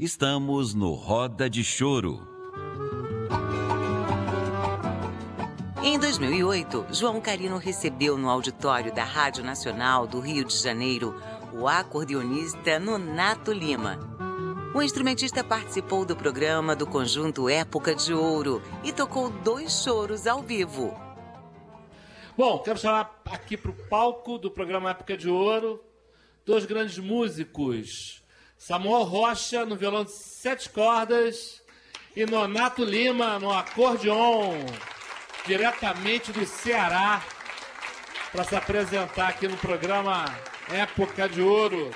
Estamos no Roda de Choro. Em 2008, João Carino recebeu no auditório da Rádio Nacional do Rio de Janeiro o acordeonista Nonato Lima. O instrumentista participou do programa do conjunto Época de Ouro e tocou 2 choros ao vivo. Bom, quero chamar aqui para o palco do programa Época de Ouro 2 grandes músicos. Samuel Rocha no violão de 7 cordas e Nonato Lima no acordeon, diretamente do Ceará, para se apresentar aqui no programa Época de Ouro.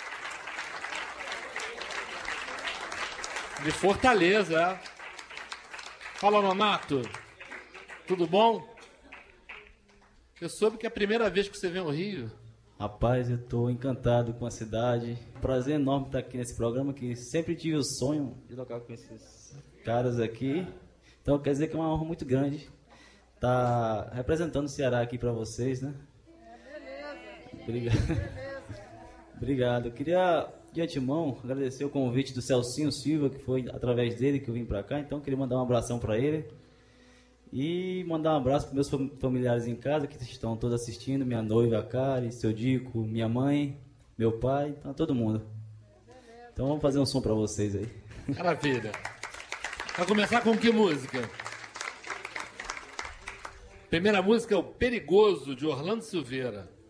De Fortaleza, é? Fala, Nonato. Tudo bom? Eu soube que é a primeira vez que você vem ao Rio. Rapaz, eu estou encantado com a cidade. Prazer enorme estar aqui nesse programa, que sempre tive o sonho de tocar com esses caras aqui. Então quer dizer que é uma honra muito grande estar representando o Ceará aqui para vocês, né? Beleza. Obrigado. Eu queria, de antemão, agradecer o convite do Celcinho Silva, que foi através dele que eu vim para cá. Então, queria mandar um abração para ele. E mandar um abraço para meus familiares em casa, que estão todos assistindo. Minha noiva, a Kari, seu Dico, minha mãe, meu pai, então todo mundo. Então, vamos fazer um som para vocês aí. Maravilha. Vai começar com que música? Primeira música é o Perigoso, de Orlando Silveira.